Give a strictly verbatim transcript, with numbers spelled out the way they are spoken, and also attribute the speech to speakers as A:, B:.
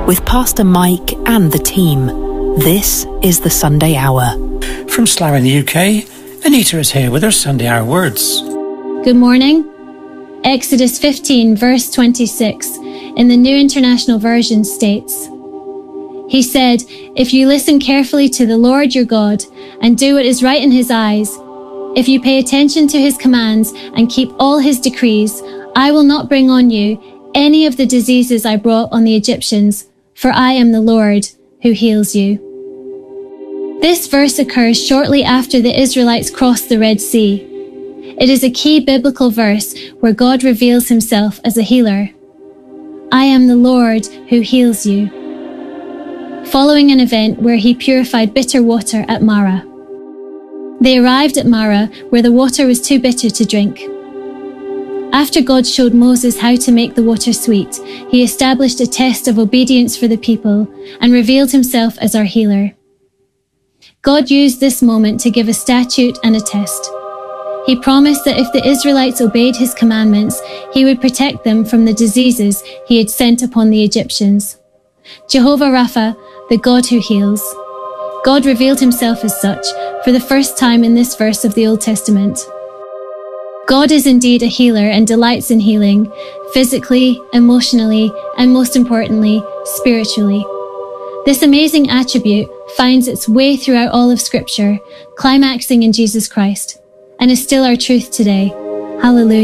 A: with Pastor Mike and the team. This is the Sunday Hour.
B: From Slough in the U K, Anita is here with her Sunday Hour words.
C: Good morning. Exodus fifteen, verse twenty-six, in the New International Version states, He said, "If you listen carefully to the Lord your God and do what is right in his eyes, if you pay attention to his commands and keep all his decrees, I will not bring on you any of the diseases I brought on the Egyptians, for I am the Lord who heals you." This verse occurs shortly after the Israelites crossed the Red Sea. It is a key biblical verse where God reveals himself as a healer. I am the Lord who heals you. Following an event where he purified bitter water at Marah. They arrived at Marah where the water was too bitter to drink. After God showed Moses how to make the water sweet, he established a test of obedience for the people and revealed himself as our healer. God used this moment to give a statute and a test. He promised that if the Israelites obeyed his commandments, he would protect them from the diseases he had sent upon the Egyptians. Jehovah Rapha, the God who heals. God revealed himself as such for the first time in this verse of the Old Testament. God is indeed a healer and delights in healing, physically, emotionally, and most importantly, spiritually. This amazing attribute finds its way throughout all of Scripture, climaxing in Jesus Christ, and is still our truth today. Hallelujah.